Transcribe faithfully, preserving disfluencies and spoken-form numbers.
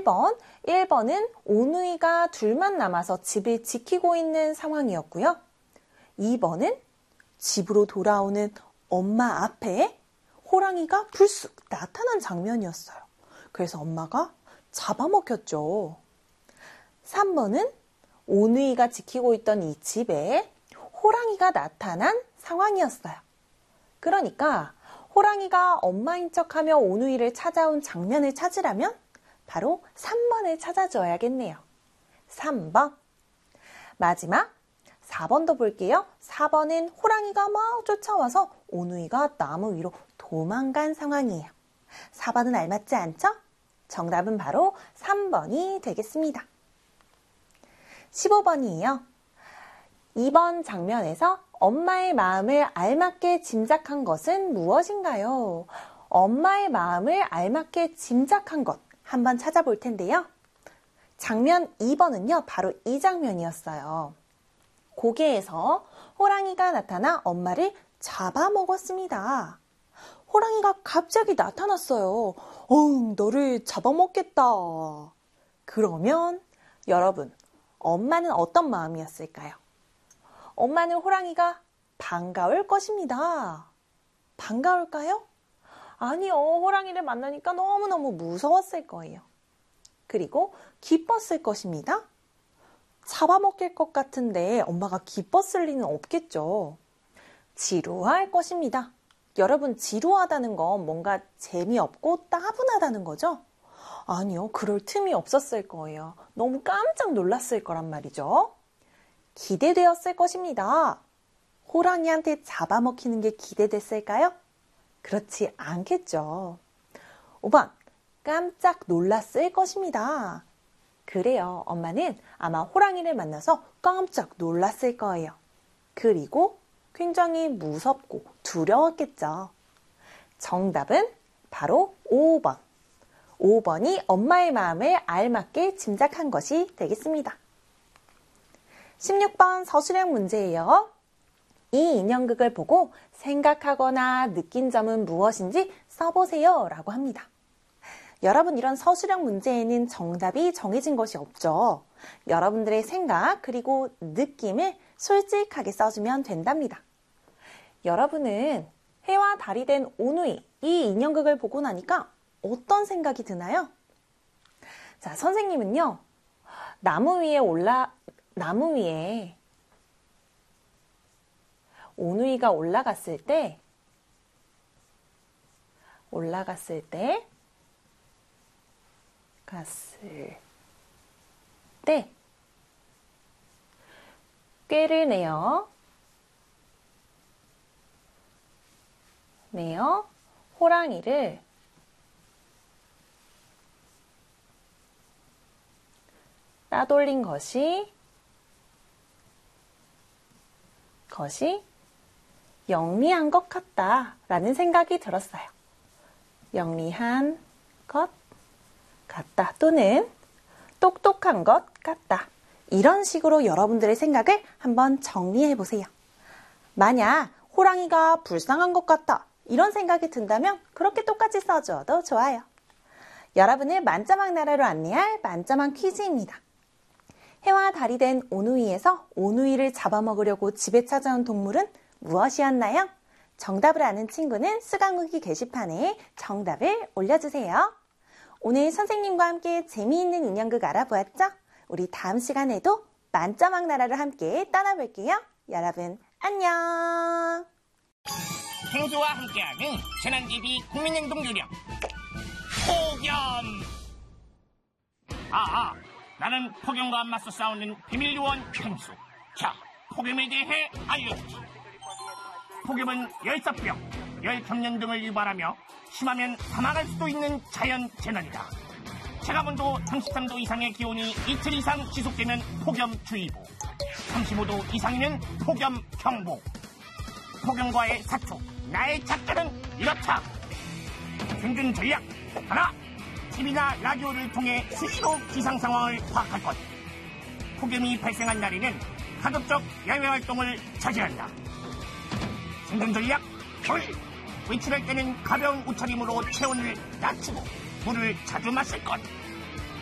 번, 일 번은 오누이가 둘만 남아서 집을 지키고 있는 상황이었고요. 이 번은 집으로 돌아오는 엄마 앞에 호랑이가 불쑥 나타난 장면이었어요. 그래서 엄마가 잡아먹혔죠. 삼 번은 오누이가 지키고 있던 이 집에 호랑이가 나타난 상황이었어요. 그러니까 호랑이가 엄마인 척하며 오누이를 찾아온 장면을 찾으려면 바로 삼 번을 찾아줘야겠네요. 삼 번. 마지막 사 번도 볼게요. 사 번은 호랑이가 막 쫓아와서 오누이가 나무 위로 도망간 상황이에요. 사 번은 알맞지 않죠? 정답은 바로 삼 번이 되겠습니다. 십오 번이에요. 이번 장면에서 엄마의 마음을 알맞게 짐작한 것은 무엇인가요? 엄마의 마음을 알맞게 짐작한 것 한번 찾아볼 텐데요. 장면 이 번은요, 바로 이 장면이었어요. 고개에서 호랑이가 나타나 엄마를 잡아먹었습니다. 호랑이가 갑자기 나타났어요. 어흥, 너를 잡아먹겠다. 그러면 여러분, 엄마는 어떤 마음이었을까요? 엄마는 호랑이가 반가울 것입니다. 반가울까요? 아니요, 호랑이를 만나니까 너무너무 무서웠을 거예요. 그리고 기뻤을 것입니다. 잡아먹힐 것 같은데 엄마가 기뻤을 리는 없겠죠. 지루할 것입니다. 여러분, 지루하다는 건 뭔가 재미없고 따분하다는 거죠? 아니요, 그럴 틈이 없었을 거예요. 너무 깜짝 놀랐을 거란 말이죠. 기대되었을 것입니다. 호랑이한테 잡아먹히는 게 기대됐을까요? 그렇지 않겠죠. 오 번, 깜짝 놀랐을 것입니다. 그래요, 엄마는 아마 호랑이를 만나서 깜짝 놀랐을 거예요. 그리고 굉장히 무섭고 두려웠겠죠. 정답은 바로 오 번. 오 번이 엄마의 마음을 알맞게 짐작한 것이 되겠습니다. 십육 번 서술형 문제예요. 이 인형극을 보고 생각하거나 느낀 점은 무엇인지 써보세요 라고 합니다. 여러분, 이런 서술형 문제에는 정답이 정해진 것이 없죠. 여러분들의 생각 그리고 느낌을 솔직하게 써주면 된답니다. 여러분은 해와 달이 된 오누이, 이 인형극을 보고 나니까 어떤 생각이 드나요? 자, 선생님은요, 나무 위에 올라, 나무 위에 오누이가 올라갔을 때, 올라갔을 때, 갔을 때, 꾀를 내어, 내어 호랑이를 따돌린 것이, 것이 영리한 것 같다라는 생각이 들었어요. 영리한 것 같다 또는 똑똑한 것 같다. 이런 식으로 여러분들의 생각을 한번 정리해 보세요. 만약 호랑이가 불쌍한 것 같다 이런 생각이 든다면 그렇게 똑같이 써줘도 좋아요. 여러분을 만짜막 나라로 안내할 만짜막 퀴즈입니다. 해와 달이 된 오누이에서 오누이를 잡아먹으려고 집에 찾아온 동물은 무엇이었나요? 정답을 아는 친구는 수강후기 게시판에 정답을 올려주세요. 오늘 선생님과 함께 재미있는 인형극 알아보았죠? 우리 다음 시간에도 만짜막 나라로 함께 떠나볼게요. 여러분 안녕. 행주와 함께하는 재난기비 국민행동 요령 폭염. 아아 나는 폭염과 맞서 싸우는 비밀 요원 행수. 자, 폭염에 대해 알려주지. 폭염은 열사병, 열경련 등을 유발하며 심하면 사망할 수도 있는 자연 재난이다. 체감온도 삼십삼 도 이상의 기온이 이틀 이상 지속되면 폭염주의보, 삼십오 도 이상이면 폭염경보. 폭염과의 사초, 나의 작전은 이렇다. 생존 전략 하나, 티비나 라디오를 통해 수시로 기상 상황을 파악할 것. 폭염이 발생한 날에는 가급적 야외 활동을 자제한다. 생존 전략 둘, 외출할 때는 가벼운 옷차림으로 체온을 낮추고 물을 자주 마실 것.